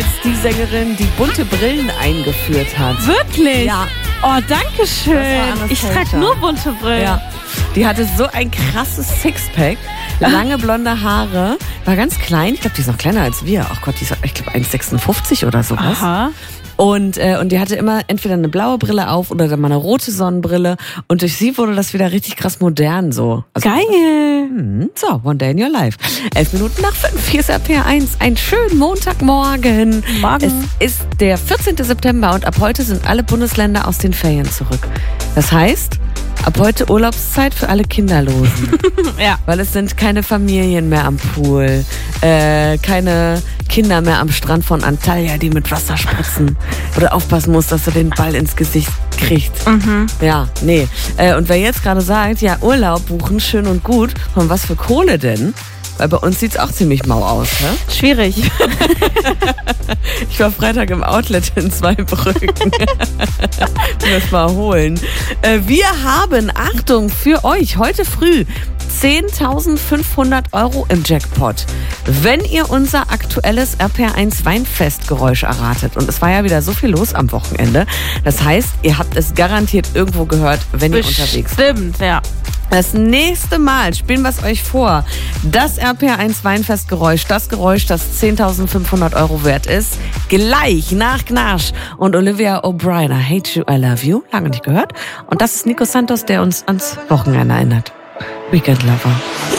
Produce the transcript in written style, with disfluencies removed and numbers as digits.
damals die Sängerin, die bunte Brillen eingeführt hat. Wirklich? Ja. Oh, danke schön. Ich trage nur bunte Brillen. Ja. Die hatte so ein krasses Sixpack, lange blonde Haare, war ganz klein. Ich glaube, die ist noch kleiner als wir. Ach Gott, die ist, ich glaube, 1,56 oder sowas. Aha. Und die hatte immer entweder eine blaue Brille auf oder dann mal eine rote Sonnenbrille. Und durch sie wurde das wieder richtig krass modern so. Also, Geil. So, One Day in Your Life. 11 Minuten nach 5, hier ist RPR1. Ein schönen Montagmorgen. Morgen. Es ist der 14. September und ab heute sind alle Bundesländer aus den Ferien zurück. Das heißt, ab heute Urlaubszeit für alle Kinderlosen. Ja. Weil es sind keine Familien mehr am Pool, keine Kinder mehr am Strand von Antalya, die mit Wasser spritzen. Oder aufpassen muss, dass er den Ball ins Gesicht kriegt. Ja, nee. Und wer jetzt gerade sagt, ja, Urlaub buchen, schön und gut, von was für Kohle denn? Weil bei uns sieht's auch ziemlich mau aus, ne? Schwierig. Ich war Freitag im Outlet in Zweibrücken. Das mal holen. Wir haben, Achtung, für euch heute früh 10.500 € im Jackpot. Wenn ihr unser aktuelles RPR1 Weinfestgeräusch erratet. Und es war ja wieder so viel los am Wochenende. Das heißt, ihr habt es garantiert irgendwo gehört, wenn ihr unterwegs seid. Stimmt, ja. Das nächste Mal spielen wir es euch vor. Das RPR1 Weinfestgeräusch, das Geräusch, das 10.500 € wert ist. Gleich nach Gnarsch und Olivia O'Brien. I hate you, I love you. Lange nicht gehört. Und das ist Nico Santos, der uns ans Wochenende erinnert. Weekend Lover.